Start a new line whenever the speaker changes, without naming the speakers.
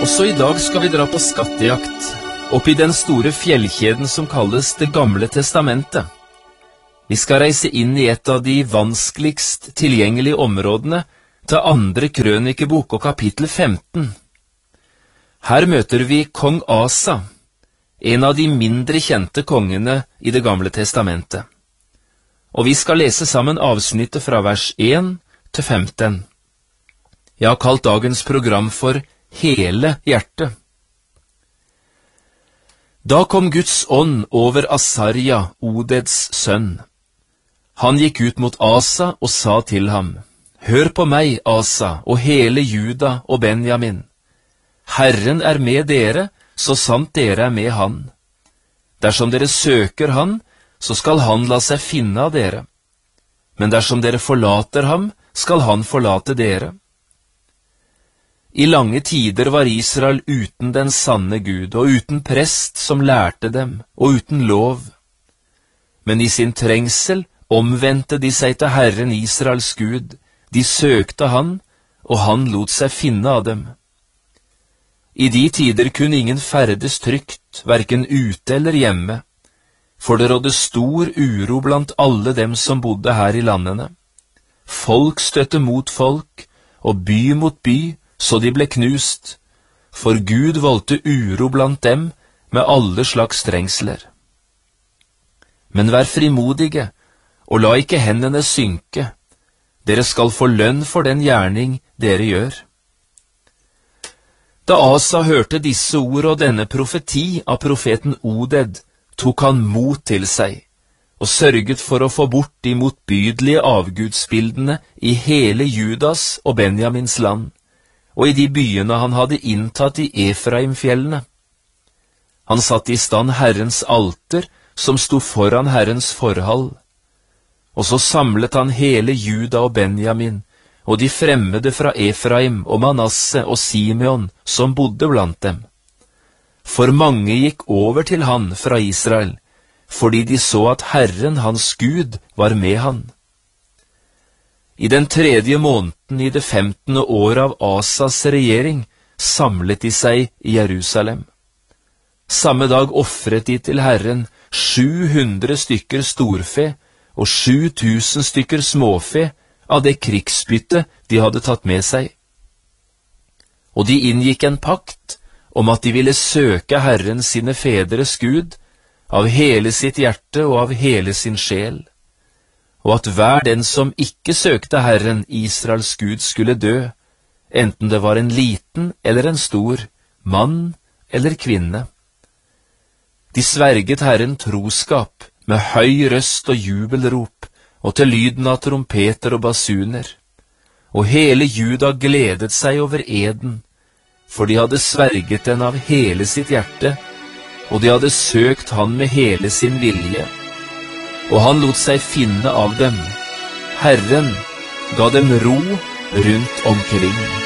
Også i dag skal vi dra på skattejakt, opp i den store fjellkjeden som kalles Det gamle testamentet. Vi skal reise inn i et av de vanskeligst tilgjengelige områdene til 2. krønikebok og kapittel 15. Her møter vi kong Asa, en av de mindre kjente kongene i Det gamle testamentet. Og vi skal lese sammen avsnittet fra vers 1 til 15. Jeg har kalt dagens program for Hele hjertet. Da kom Guds ånd over Asarja, Odeds sønn. Han gikk ut mot Asa og sa til ham, «Hør på meg, Asa, og hele Juda og Benjamin. Herren er med dere, så sant dere er med han. Dersom dere søker han, så skal han la seg finne av dere. Men dersom dere forlater ham, skal han forlate dere. I lange tider var Israel uten den sanne Gud, og uten prest som lærte dem, og uten lov. Men i sin trengsel omvendte de seg til Herren Israels Gud, de søkte han, og han lot seg finne av dem. I de tider kunne ingen ferdes trygt, hverken ute eller hjemme, for det rådde stor uro blant alle dem som bodde her i landene. Folk støtte mot folk, og by mot by, så de ble knust, for Gud voldte uro blant dem med alle slags trengsler. Men vær frimodige, og la ikke hendene synke. Dere skal få lønn for den gjerning dere gjør. Da Asa hørte disse ord og denne profeti av profeten Oded, tok han mot til seg, og sørget for å få bort de motbydelige avgudsbildene i hele Judas og Benjamins land, og i de byene han hadde inntatt i Efraimfjellene. Han satte i stand Herrens alter, som sto foran Herrens forhall. Og så samlet han hele Juda og Benjamin, og de fremmede fra Efraim og Manasse og Simeon, som bodde blant dem. For mange gikk over til han fra Israel, fordi de så at Herren, hans Gud, var med han. I den 3. måneden i det 15. året av Asas regjering samlet de seg i Jerusalem. Samme dag offret de til Herren 700 stykker storfe og 7000 stykker småfe av det krigsbytte de hadde tatt med seg. Og de inngikk en pakt om at de ville søke Herren sine fedres Gud av hele sitt hjerte og av hele sin sjel, og at hver den som ikke søkte Herren Israels Gud skulle dø, enten det var en liten eller en stor, mann eller kvinne. De sverget Herren troskap med høy røst og jubelrop, og til lyden av trompeter og basuner. Og hele Juda gledet seg over eden, for de hadde sverget den av hele sitt hjerte, og de hadde søkt han med hele sin vilje. Og han lot seg finne av dem. Herren ga dem ro rundt omkring.